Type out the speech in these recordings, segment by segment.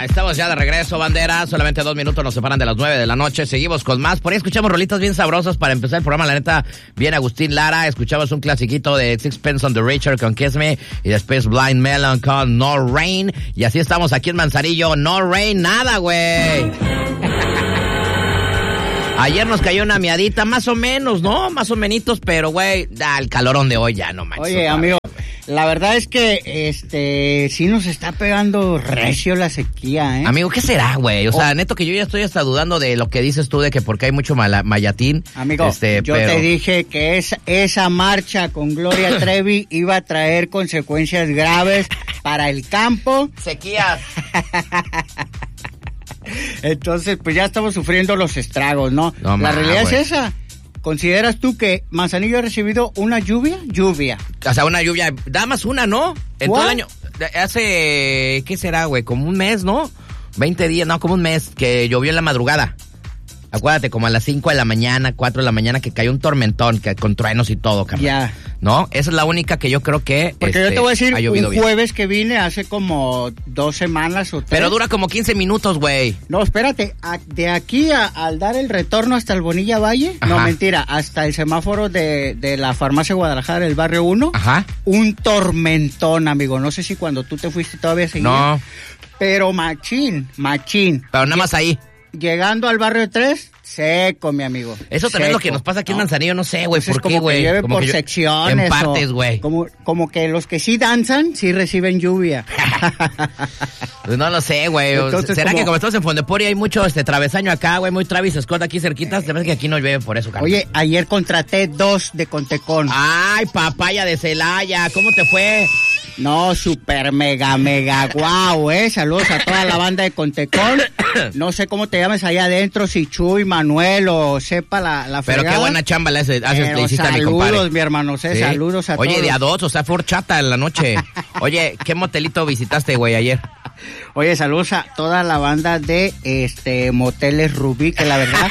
Estamos ya de regreso, bandera. Solamente 2 minutos nos separan de las 9 de la noche. Seguimos con más. Por ahí escuchamos rolitas bien sabrosas para empezar el programa. La neta, bien Agustín Lara. Escuchamos un clasiquito de Sixpence on the Richer con Kiss Me. Y después Blind Melon con No Rain. Y así estamos aquí en Manzanillo. No Rain, nada, güey. Ayer nos cayó una miadita, más o menos, ¿no? Más o menitos, pero, güey, el calorón de hoy ya no manches. Oye, amigo, la verdad es que, sí nos está pegando recio la sequía, ¿eh? Amigo, ¿qué será, güey? O sea, neto que yo ya estoy hasta dudando de lo que dices tú de que porque hay mucho mayatín. Amigo, yo te dije que esa marcha con Gloria Trevi iba a traer consecuencias graves para el campo. Sequías. Entonces, pues ya estamos sufriendo los estragos, ¿no? La realidad es esa. ¿Consideras tú que Manzanillo ha recibido una lluvia? O sea, una lluvia, nada más una, ¿no? En todo el año. Hace, ¿qué será, güey? Como un mes, ¿no? 20 días, no, como un mes que llovió en la madrugada. Acuérdate, como a las 5 de la mañana, 4 de la mañana, que cayó un tormentón, que con truenos y todo, carnal. Ya. ¿No? Esa es la única que yo creo que porque yo te voy a decir, un jueves que vine hace como 2 semanas o 3. Pero dura como 15 minutos, güey. No, espérate, de aquí al dar el retorno hasta el Bonilla Valle, ajá. No, mentira, hasta el semáforo de la farmacia Guadalajara, el barrio 1, ajá. Un tormentón, amigo. No sé si cuando tú te fuiste todavía seguía. No. Pero machín. Pero nada más ahí. Llegando al barrio 3, seco, mi amigo. Eso también es lo que nos pasa aquí en Manzanillo, no sé, güey, ¿por qué, güey? Llueve por secciones. En partes, güey. Como que los que sí danzan, sí reciben lluvia. Pues no lo sé, güey. ¿Será que como estamos en Fondepori hay mucho travesaño acá, güey, muy Travis Scott aquí cerquitas? Se ve que aquí no llueve por eso, carnal. Oye, ayer contraté 2 de Contecón. Ay, papaya de Celaya, ¿cómo te fue? No, super mega guau, saludos a toda la banda de Contecón. No sé cómo te llames allá adentro, si Chuy, Manuel o sepa la fregada. Pero qué buena chamba le hiciste a mi compadre. Saludos, mi hermano, ¿sí? Saludos a todos. Oye, de a 2, o sea, fue horchata en la noche. Oye, ¿qué motelito visitaste, güey, ayer? Oye, saludos a toda la banda de Moteles Rubí, que la verdad...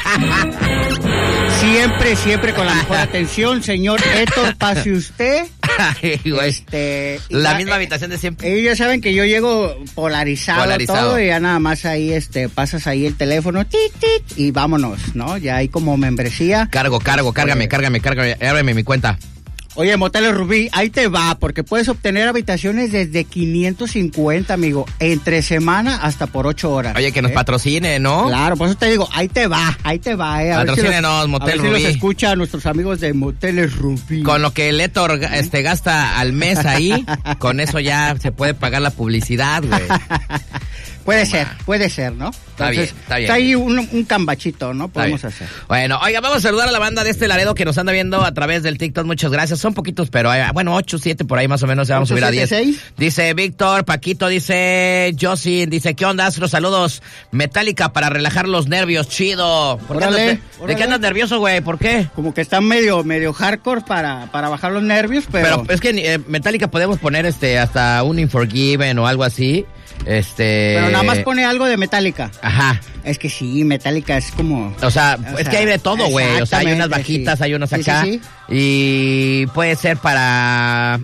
Siempre con la mejor atención, señor Héctor, pase usted. Ay, güey. La misma habitación de siempre. Ellos ya saben que yo llego polarizado todo y ya nada más ahí pasas ahí el teléfono, y vámonos, ¿no? Ya hay como membresía. Cárgame, ábreme mi cuenta. Oye, Moteles Rubí, ahí te va, porque puedes obtener habitaciones desde 550, amigo, entre semana hasta por 8 horas. Oye, que nos patrocine, ¿no? Claro, por eso te digo, ahí te va, Patrocínenos, Motel Rubí. A ver si los escucha a nuestros amigos de Moteles Rubí. Con lo que el Héctor gasta al mes ahí, con eso ya se puede pagar la publicidad, güey. Puede ser, ¿no? Entonces, está bien. Está ahí un cambachito, ¿no? Podemos hacer. Bueno, oiga, vamos a saludar a la banda de Laredo que nos anda viendo a través del TikTok. Muchas gracias. Son poquitos, pero 8, 7 por ahí más o menos. Vamos a subir a 10. 6. Dice Víctor, Paquito, dice Josie, dice, ¿qué onda? Los saludos. Metallica para relajar los nervios. Chido. Órale. ¿De qué andas nervioso, güey? ¿Por qué? Como que está medio hardcore para bajar los nervios, pero es que Metallica podemos poner hasta un Unforgiven o algo así. Pero nada más pone algo de Metallica. Ajá. Es que sí, Metallica es como... O sea, es que hay de todo, güey. O sea, hay unas bajitas, sí. Hay unos acá. Sí. Y puede ser para...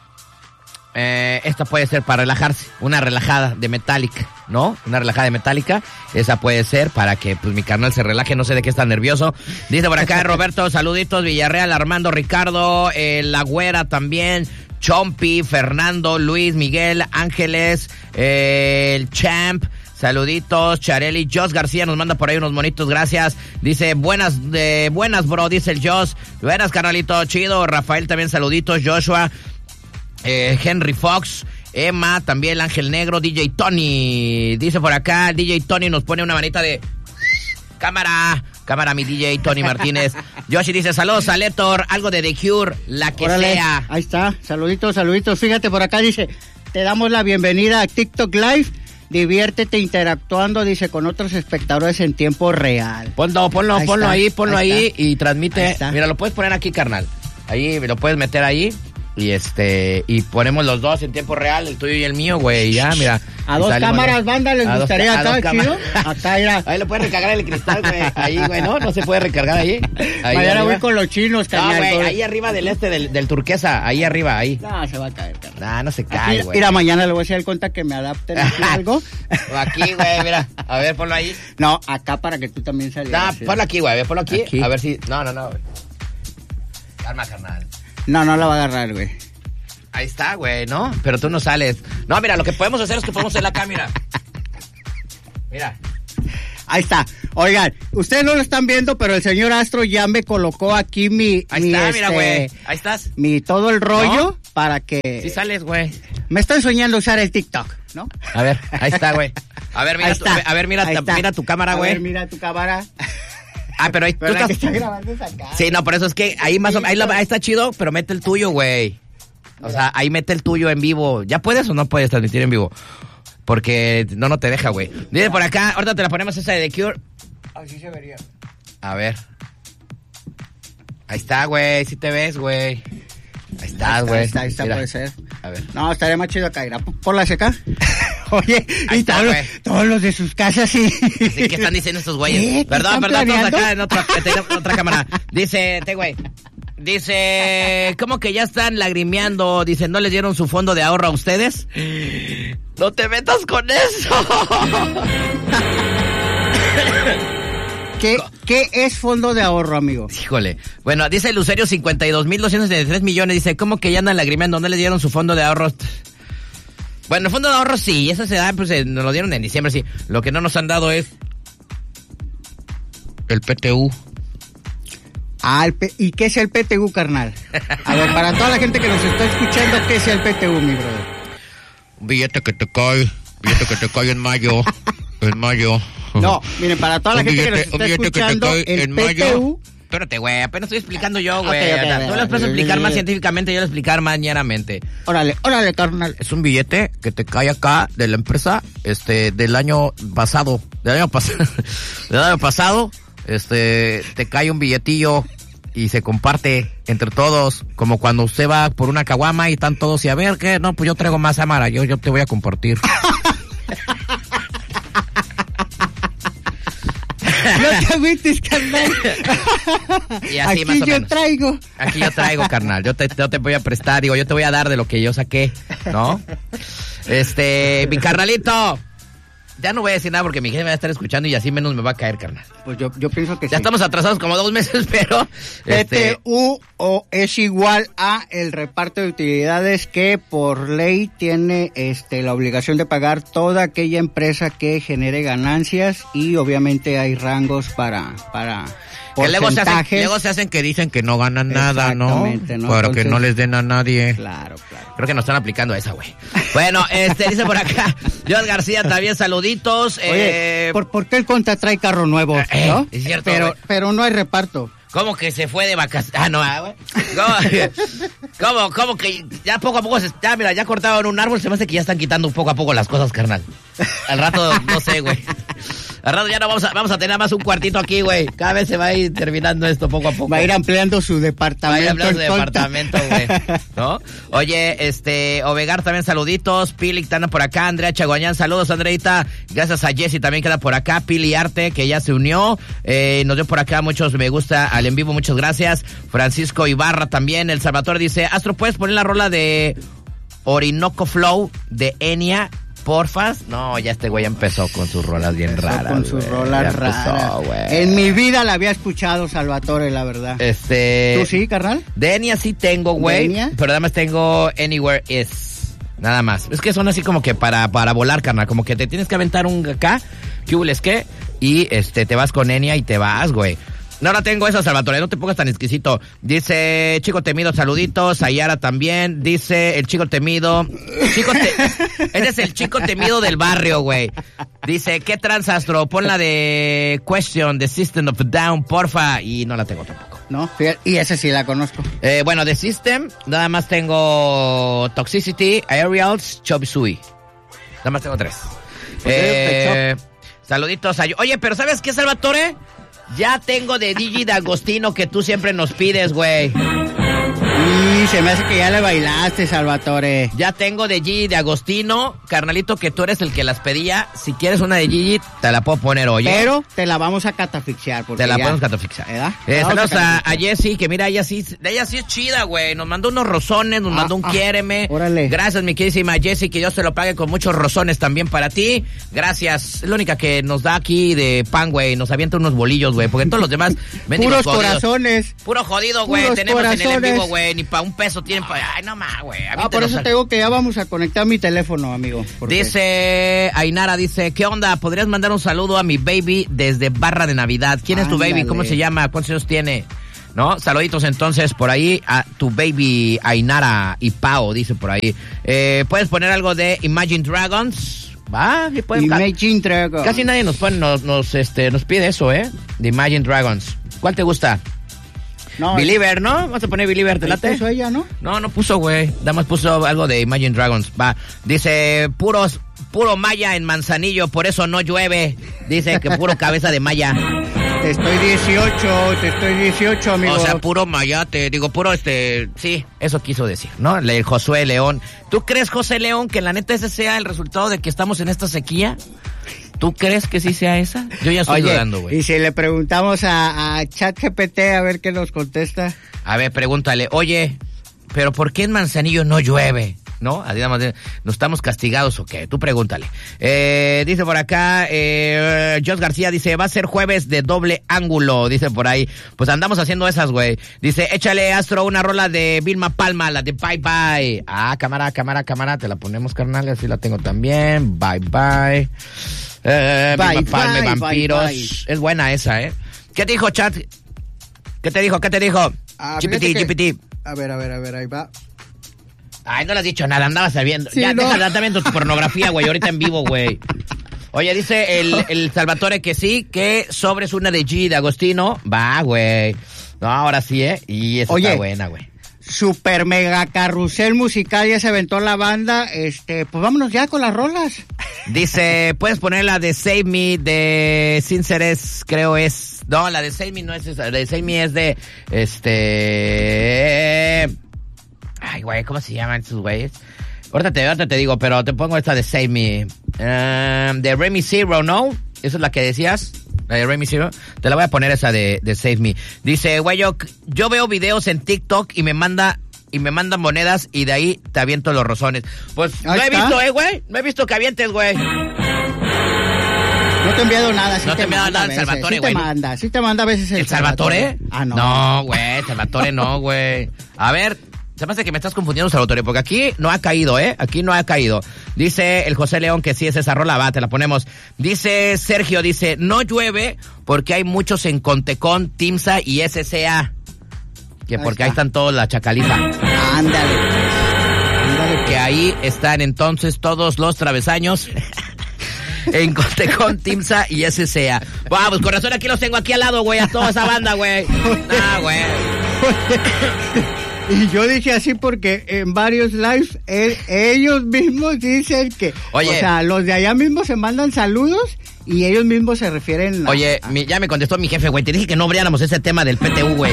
esta puede ser para relajarse. Una relajada de Metallica, ¿no? Una relajada de Metallica. Esa puede ser para que pues mi carnal se relaje. No sé de qué está nervioso. Dice por acá Roberto, saluditos. Villarreal, Armando, Ricardo, La Güera también. Chompi, Fernando, Luis, Miguel, Ángeles, el Champ, saluditos, Chareli, Jos García nos manda por ahí unos monitos, gracias. Dice, buenas, bro, dice el Jos. Buenas, carnalito, chido. Rafael también, saluditos. Joshua, Henry Fox, Emma, también Ángel Negro, DJ Tony. Dice por acá, DJ Tony nos pone una manita de... Cámara, mi DJ Tony Martínez. Yoshi dice, saludos a Héctor, algo de The Cure, la que órale, sea. Ahí está, saluditos. Fíjate, por acá dice, te damos la bienvenida a TikTok Live. Diviértete interactuando, dice, con otros espectadores en tiempo real. Ponlo ahí y transmite. Mira, lo puedes poner aquí, carnal. Ahí, lo puedes meter ahí. Y ponemos los dos en tiempo real, el tuyo y el mío, güey. Ya, mira. A dos cámaras, banda, les gustaría acá, chido. Acá, mira. Ahí lo puedes recargar el cristal, güey. Ahí, güey, ¿no? Se puede recargar ahí. Mañana voy con los chinos, carnal. No, güey, ahí arriba del turquesa. Ahí arriba, ahí. No, se va a caer, carnal. No se cae, güey. Mira, mañana le voy a hacer cuenta que me adapten aquí algo. Aquí, güey, mira. A ver, ponlo ahí. No, acá para que tú también salgas. No, ponlo aquí, güey. Ponlo aquí. A ver si... No, güey. Calma, carnal. No la va a agarrar, güey. Ahí está, güey, ¿no? Pero tú no sales. No, mira, lo que podemos hacer es que podemos hacer la cámara. Mira. Ahí está. Oigan, ustedes no lo están viendo, pero el señor Astro ya me colocó aquí Ahí está, mira, güey. Ahí estás. Todo el rollo para que... Sí sales, güey. Me estoy soñando usar el TikTok, ¿no? A ver, ahí está, güey. A ver, mira tu cámara, güey. A ver, mira tu cámara. Pero ahí tú estás... está grabando esa cara. Sí, no, por eso es que ahí más o menos... Ahí está chido, pero mete el tuyo, güey. O sea, ahí mete el tuyo en vivo. ¿Ya puedes o no puedes transmitir en vivo? Porque no te deja, güey. Dice por acá, ahorita te la ponemos esa de The Cure. Así se vería. A ver. Ahí está, güey. Sí te ves, güey. Ahí estás, güey. Ahí está, puede ser. A ver. No, estaría más chido acá. Mira, por la seca. Oye, ahí está, todos los de sus casas, sí. ¿Qué están diciendo estos güeyes? Perdón, estamos acá en otra cámara. Dice, güey. Dice, ¿cómo que ya están lagrimeando? Dice, ¿no les dieron su fondo de ahorro a ustedes? No te metas con eso. ¿Qué es fondo de ahorro, amigo? Híjole. Bueno, dice Lucerio 52,273 millones. Dice, ¿cómo que ya andan lagrimeando? ¿No les dieron su fondo de ahorro? Bueno, el fondo de ahorro sí. Eso se da, pues nos lo dieron en diciembre, sí. Lo que no nos han dado es el PTU. ¿Y qué es el PTU, carnal? A ver, para toda la gente que nos está escuchando, ¿qué es el PTU, mi brother? Un billete que te cae en mayo. En mayo. No, miren, para toda la gente que nos está escuchando, el PTU... Espérate, güey, apenas estoy explicando yo, güey. Okay, tú lo puedes explicar más científicamente, yo lo explicar más ñeramente. Órale, carnal. Es un billete que te cae acá de la empresa, del año pasado. Del año pasado, te cae un billetillo y se comparte entre todos, como cuando usted va por una caguama y están todos y a ver, ¿qué? No, pues yo traigo más Amara, yo te voy a compartir. No te agüites, carnal. Y así aquí más o menos. Aquí yo traigo, carnal. Yo te voy a prestar, yo te voy a dar de lo que yo saqué, ¿no? Mi carnalito. Ya no voy a decir nada porque mi jefe me va a estar escuchando y así menos me va a caer, carnal. Pues yo pienso que ya sí. Estamos atrasados como 2 meses, pero... PTU es igual a el reparto de utilidades que por ley tiene la obligación de pagar toda aquella empresa que genere ganancias y obviamente hay rangos para que luego se hacen que dicen que no ganan nada, ¿no? Para que no les den a nadie. Claro. Creo que nos están aplicando esa, güey. Bueno, dice por acá, John García también, saluditos. Oye, ¿por qué el Conta trae carro nuevo? ¿No? Es cierto, pero no hay reparto. ¿Cómo que se fue de vacaciones? Güey. ¿Cómo que ya poco a poco ya cortaron un árbol? Se me hace que ya están quitando poco a poco las cosas, carnal. Al rato, no sé, güey. Al rato ya no vamos a tener más un cuartito aquí, güey. Cada vez se va a ir terminando esto poco a poco. Va a ir ampliando su departamento. Güey. ¿No? Oye, Ovegar también saluditos. Pili que anda por acá. Andrea Chaguañán, saludos, Andreita. Gracias a Jessy también que anda por acá. Pili Arte, que ya se unió. Nos dio por acá muchos me gusta al en vivo, muchas gracias. Francisco Ibarra también. El Salvador dice, Astro, ¿puedes poner la rola de Orinoco Flow de Enya? Porfas. No, ya este güey empezó con sus rolas bien raras. Con sus rolas raras. En mi vida la había escuchado, Salvatore, la verdad. ¿Tú sí, carnal? De Enya sí tengo, güey. Pero nada más tengo Anywhere Is. Nada más. Es que son así como que para volar, carnal. Como que te tienes que aventar un acá. ¿Qué hules qué? Y te vas con Enya y te vas, güey. No la tengo esa, Salvatore, no te pongas tan exquisito. Dice Chico Temido, saluditos. Ayara también. Dice el Chico Temido. Eres el Chico Temido del barrio, güey. Dice, ¿qué trans, Astro? Pon la de Question, The System of a Down, porfa. Y no la tengo tampoco. No, y esa sí la conozco. Bueno, The System, nada más tengo Toxicity, Aerials, Chop Suey. Nada más tengo 3. Saluditos a... Oye, pero ¿sabes qué, Salvatore? Ya tengo de Digi D'Agostino que tú siempre nos pides, güey. se me hace que ya le bailaste, Salvatore. Ya tengo de Gigi, de Agostino. Carnalito, que tú eres el que las pedía. Si quieres una de Gigi, te la puedo poner hoy. Pero te la vamos a catafixiar. Te la podemos catafixiar. Saludos a Jessie, que mira, ella sí es chida, güey. Nos mandó unos rosones, nos mandó un quiéreme. Órale. Gracias, mi queridísima Jessie, que Dios te lo pague con muchos rosones también para ti. Gracias. Es la única que nos da aquí de pan, güey. Nos avienta unos bolillos, güey. Porque todos los demás... Puros corazones. Puro jodido, güey. Tenemos corazones. En el en vivo, güey. Ni para un peso tienen para... Ay, no más, güey. Por eso te digo que ya vamos a conectar mi teléfono, amigo. Dice Ainara, ¿qué onda? ¿Podrías mandar un saludo a mi baby desde Barra de Navidad? ¿Quién es tu baby? ¿Cómo se llama? ¿Cuántos años tiene? ¿No? Saluditos entonces por ahí a tu baby Ainara y Pao, dice por ahí. ¿Puedes poner algo de Imagine Dragons? Va, Imagine Dragons. Casi nadie nos pide eso, ¿eh? De Imagine Dragons. ¿Cuál te gusta? No, Believer, ¿no? Vamos a poner Believer, ¿te late? ¿Puso ella, no? No puso, güey. Nada más puso algo de Imagine Dragons. Va. Dice, puro maya en Manzanillo, por eso no llueve. Dice que puro cabeza de maya. Te estoy 18, amigo. O sea, puro mayate, sí, eso quiso decir, ¿no? El Josué León. ¿Tú crees, José León, que la neta ese sea el resultado de que estamos en esta sequía? ¿Tú crees que sí sea esa? Yo ya estoy dudando, güey. Y si le preguntamos a ChatGPT a ver qué nos contesta. A ver, pregúntale, oye, ¿pero por qué en Manzanillo no llueve? ¿No? ¿No estamos castigados o qué? Tú pregúntale. Dice por acá, Jos García dice, va a ser jueves de doble ángulo, dice por ahí. Pues andamos haciendo esas, güey. Dice, échale, Astro, una rola de Vilma Palma, la de Bye Bye. Cámara, te la ponemos, carnal, así la tengo también. Bye Bye. Vilma Palma, Vampiros. Bye. Es buena esa, ¿eh? ¿Qué te dijo, chat? ¿Qué te dijo? GPT. A ver, ahí va. Ay, no le has dicho nada, andabas sabiendo. Sí, ya, no. Deja viendo tu pornografía, güey, ahorita en vivo, güey. Oye, dice el Salvatore que sí, que sobres una de G de Agostino. Va, güey. No, ahora sí, ¿eh? Y esa está buena, güey. Super mega carrusel musical, ya se aventó la banda. Pues vámonos ya con las rolas. Dice, puedes poner la de Save Me de Sinceres, creo es. No, la de Save Me no es esa. La de Save Me es de Ay, güey, ¿cómo se llaman esos güeyes? Ahorita te digo, pero te pongo esta de Save Me. De Remy Zero, ¿no? Esa es la que decías. La de Remy Zero. Te la voy a poner esa de Save Me. Dice, güey, yo veo videos en TikTok y me mandan monedas y de ahí te aviento los rosones. Pues no he visto, güey. No he visto que avientes, güey. No te he enviado nada. No te he enviado nada el Salvatore, güey. Sí te manda a veces el Salvatore. Ah, no. No, güey, Salvatore no, güey. A ver, se me hace que me estás confundiendo, Salvatore, porque aquí no ha caído, ¿eh? Aquí no ha caído. Dice el José León que sí es esa rola, va, te la ponemos. Dice Sergio, no llueve porque hay muchos en Contecón, Timsa y SCA. Que porque ahí están todos la chacaliza. Ándale. Que ahí están entonces todos los travesaños. En Contecón, Timsa y SCA. Vamos, con razón aquí los tengo aquí al lado, güey, a toda esa banda, güey. Ah, güey. Y yo dije así porque en varios lives ellos mismos dicen que... Oye, o sea, los de allá mismos se mandan saludos y ellos mismos se refieren... Oye, ya me contestó mi jefe, güey. Te dije que no abriéramos ese tema del PTU, güey.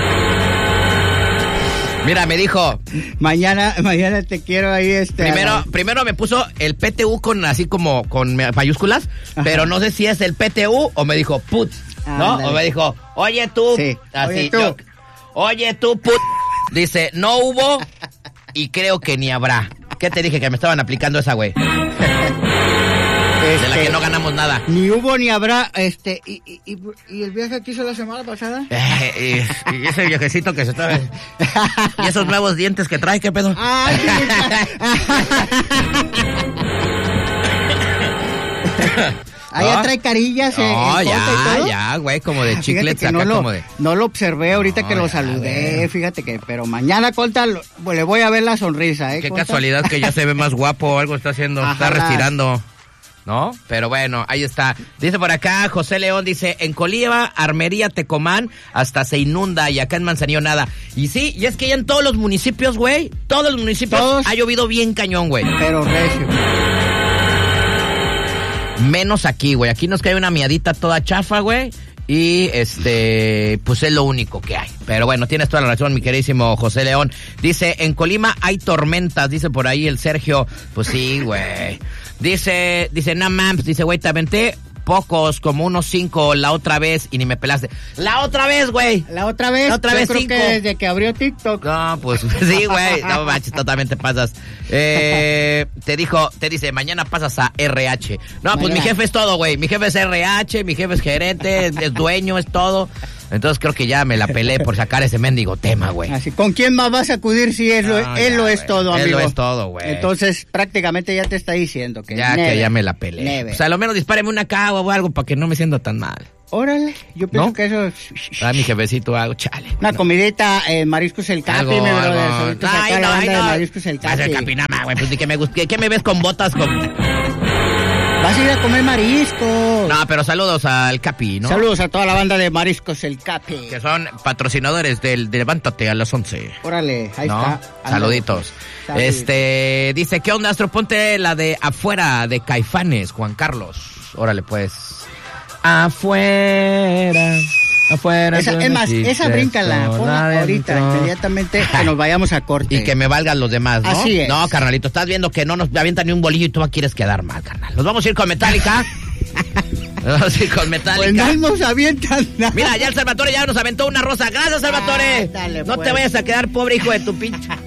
Mira, me dijo... Mañana te quiero ahí Primero me puso el PTU así como con mayúsculas, ajá. Pero no sé si es el PTU o me dijo put, ¿no? O me dijo, oye tú, sí. Así, oye tú, put. Dice, no hubo y creo que ni habrá. ¿Qué te dije? Que me estaban aplicando esa, güey. De la que no ganamos nada. Ni hubo ni habrá, ¿y el viaje que hizo la semana pasada? Y ese viajecito que se está... ¿Y esos nuevos dientes que trae? ¿Qué pedo? Allá trae carillas ya, güey, como de chiclets acá, no lo observé ahorita que lo saludé, fíjate que, pero mañana, Colta, le voy a ver la sonrisa, Qué Colta. casualidad que ya se ve más guapo, algo está haciendo, está retirando, ¿no? Pero bueno, ahí está. Dice por acá, José León, dice, en Colima, Armería, Tecomán, hasta se inunda, y acá en Manzanillo nada. Y sí, y es que ya en todos los municipios, güey, todos los municipios ha llovido bien cañón, güey. Pero recio. Menos aquí, güey. Aquí nos cae una miadita toda chafa, güey. Y pues es lo único que hay. Pero bueno, tienes toda la razón, mi queridísimo José León. Dice, en Colima hay tormentas, dice por ahí el Sergio. Pues sí, güey. Dice, no mames, dice, güey, te aventé pocos, como unos 5 la otra vez y ni me pelaste. ¡La otra vez, güey! La otra vez yo creo 5. Que desde que abrió TikTok. No, pues sí, güey. No manches, totalmente pasas. Te dice, mañana pasas a RH. No, mañana. Pues mi jefe es todo, güey. Mi jefe es RH, mi jefe es gerente, es dueño, es todo. Entonces creo que ya me la pelé por sacar ese mendigo tema, güey. Así, ¿con quién más vas a acudir si él lo es todo, amigo? Él lo es todo, güey. Entonces, prácticamente ya te está diciendo que que ya me la pelé. O sea, a lo menos dispáreme una cagua o algo para que no me sienta tan mal. Órale, yo pienso que eso... Mi jefecito hago, chale. Una comidita, Mariscos El Capi, mi brother. La banda de Mariscos El Capi. El Capi, nada más, güey, pues ni que me guste. ¿Qué me ves con botas Vas a ir a comer mariscos. No, pero saludos al Capi, ¿no? Saludos a toda la banda de Mariscos El Capi. Que son patrocinadores del Levántate a las 11. Órale, ahí está. Saluditos. Dice, ¿qué onda, Astro? Ponte la de Afuera de Caifanes, Juan Carlos. Órale, pues. Afuera. Es más, esa bríncala, ponla ahorita, inmediatamente que nos vayamos a corte. Y que me valgan los demás, ¿no? Así es. No, carnalito, estás viendo que no nos avientan ni un bolillo y tú quieres quedar mal, carnal. Nos vamos a ir con Metallica. Vamos a ir con Metallica. Pues no nos avientan nada. Mira, ya el Salvatore ya nos aventó una rosa. Gracias, Salvatore. Dale, no te vayas a quedar pobre hijo de tu pinche.